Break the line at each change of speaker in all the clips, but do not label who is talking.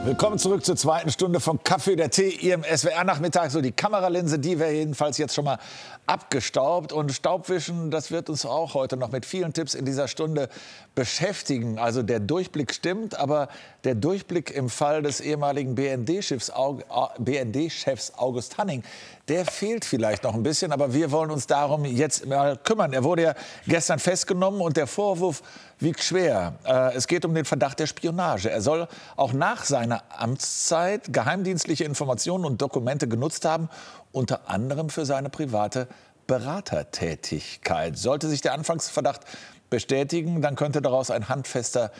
Willkommen zurück zur zweiten Stunde von Kaffee oder Tee, Ihrem SWR-Nachmittag. So, die Kameralinse, die wäre jedenfalls jetzt schon mal abgestaubt. Und Staubwischen, das wird uns auch heute noch mit vielen Tipps in dieser Stunde beschäftigen. Also der Durchblick stimmt, aber der Durchblick im Fall des ehemaligen BND-Chefs August Hanning, der fehlt vielleicht noch ein bisschen. Aber wir wollen uns darum jetzt mal kümmern. Er wurde ja gestern festgenommen und der Vorwurf wiegt schwer. Es geht um den Verdacht der Spionage. Er soll auch nach seiner Amtszeit geheimdienstliche Informationen und Dokumente genutzt haben, unter anderem für seine private Beratertätigkeit. Sollte sich der Anfangsverdacht bestätigen, dann könnte daraus ein handfester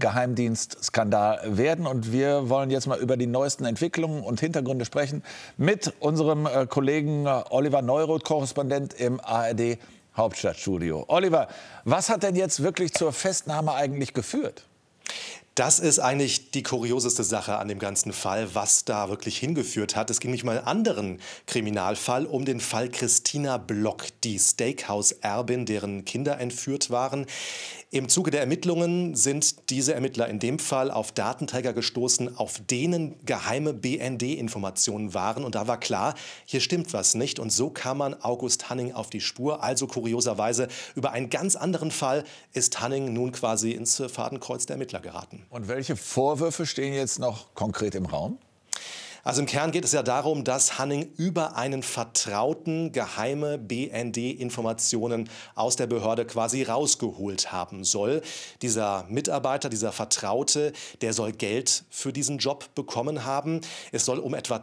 Geheimdienstskandal werden. Und wir wollen jetzt mal über die neuesten Entwicklungen und Hintergründe sprechen mit unserem Kollegen Oliver Neuroth, Korrespondent im ARD Hauptstadtstudio. Oliver, was hat denn jetzt wirklich zur Festnahme eigentlich geführt?
Das ist eigentlich die kurioseste Sache an dem ganzen Fall, was da wirklich hingeführt hat. Es ging nicht um einen anderen Kriminalfall, um den Fall Christina Block, die Steakhouse-Erbin, deren Kinder entführt waren. Im Zuge der Ermittlungen sind diese Ermittler in dem Fall auf Datenträger gestoßen, auf denen geheime BND-Informationen waren. Und da war klar, hier stimmt was nicht. Und so kam man August Hanning auf die Spur. Also kurioserweise über einen ganz anderen Fall ist Hanning nun quasi ins Fadenkreuz der Ermittler geraten.
Und welche Vorwürfe stehen jetzt noch konkret im Raum?
Also im Kern geht es ja darum, dass Hanning über einen Vertrauten geheime BND-Informationen aus der Behörde quasi rausgeholt haben soll. Dieser Mitarbeiter, dieser Vertraute, der soll Geld für diesen Job bekommen haben. Es soll um etwa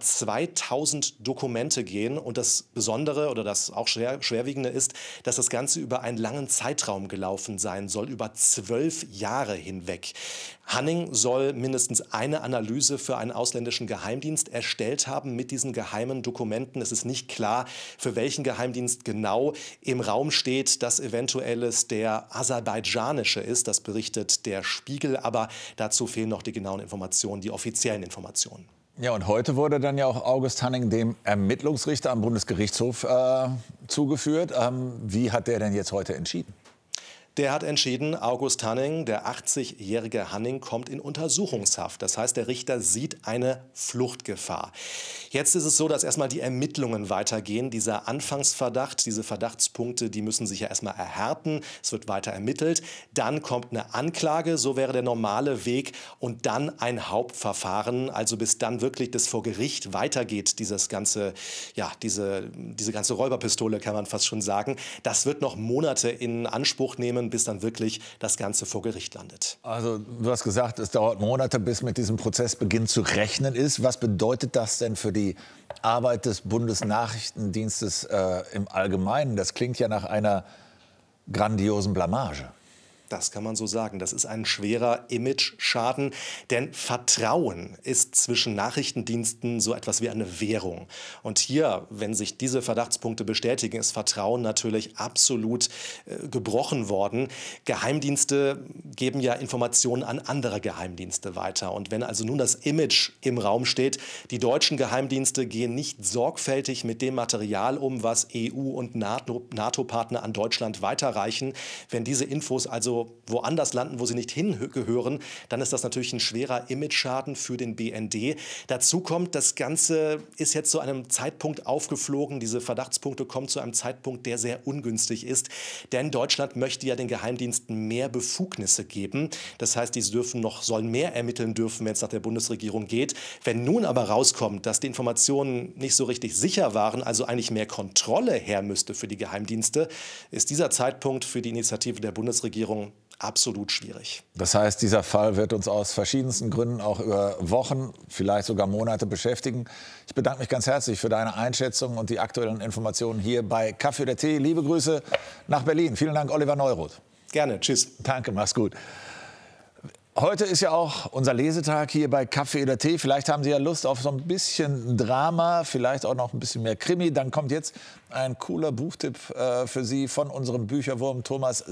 2000 Dokumente gehen. Und das Besondere oder das auch schwerwiegende ist, dass das Ganze über einen langen Zeitraum gelaufen sein soll, über 12 Jahre hinweg. Hanning soll mindestens eine Analyse für einen ausländischen Geheimdienst erstellt haben mit diesen geheimen Dokumenten. Es ist nicht klar, für welchen Geheimdienst genau. Im Raum steht, dass eventuell es der aserbaidschanische ist. Das berichtet der Spiegel. Aber dazu fehlen noch die genauen Informationen, die offiziellen Informationen.
Ja, und heute wurde dann ja auch August Hanning dem Ermittlungsrichter am Bundesgerichtshof zugeführt. Wie hat der denn jetzt heute entschieden?
Der hat entschieden, August Hanning, der 80-jährige Hanning, kommt in Untersuchungshaft. Das heißt, der Richter sieht eine Fluchtgefahr. Jetzt ist es so, dass erstmal die Ermittlungen weitergehen. Dieser Anfangsverdacht, diese Verdachtspunkte, die müssen sich ja erstmal erhärten. Es wird weiter ermittelt. Dann kommt eine Anklage, so wäre der normale Weg. Und dann ein Hauptverfahren, also bis dann wirklich das vor Gericht weitergeht, dieses ganze, ja, diese ganze Räuberpistole, kann man fast schon sagen. Das wird noch Monate in Anspruch nehmen, bis dann wirklich das Ganze vor Gericht landet.
Also du hast gesagt, es dauert Monate, bis mit diesem Prozessbeginn zu rechnen ist. Was bedeutet das denn für die Arbeit des Bundesnachrichtendienstes im Allgemeinen? Das klingt ja nach einer grandiosen Blamage.
Das kann man so sagen. Das ist ein schwerer Image-Schaden, denn Vertrauen ist zwischen Nachrichtendiensten so etwas wie eine Währung. Und hier, wenn sich diese Verdachtspunkte bestätigen, ist Vertrauen natürlich absolut gebrochen worden. Geheimdienste geben ja Informationen an andere Geheimdienste weiter. Und wenn also nun das Image im Raum steht, die deutschen Geheimdienste gehen nicht sorgfältig mit dem Material um, was EU- und NATO-Partner an Deutschland weiterreichen, wenn diese Infos also woanders landen, wo sie nicht hingehören, dann ist das natürlich ein schwerer Image-Schaden für den BND. Dazu kommt, das Ganze ist jetzt zu einem Zeitpunkt aufgeflogen. Diese Verdachtspunkte kommen zu einem Zeitpunkt, der sehr ungünstig ist. Denn Deutschland möchte ja den Geheimdiensten mehr Befugnisse geben. Das heißt, diese sollen mehr ermitteln dürfen, wenn es nach der Bundesregierung geht. Wenn nun aber rauskommt, dass die Informationen nicht so richtig sicher waren, also eigentlich mehr Kontrolle her müsste für die Geheimdienste, ist dieser Zeitpunkt für die Initiative der Bundesregierung absolut schwierig.
Das heißt, dieser Fall wird uns aus verschiedensten Gründen auch über Wochen, vielleicht sogar Monate beschäftigen. Ich bedanke mich ganz herzlich für deine Einschätzung und die aktuellen Informationen hier bei Kaffee oder Tee. Liebe Grüße nach Berlin. Vielen Dank, Oliver Neuroth.
Gerne, tschüss.
Danke, mach's gut. Heute ist ja auch unser Lesetag hier bei Kaffee oder Tee. Vielleicht haben Sie ja Lust auf so ein bisschen Drama, vielleicht auch noch ein bisschen mehr Krimi. Dann kommt jetzt ein cooler Buchtipp für Sie von unserem Bücherwurm Thomas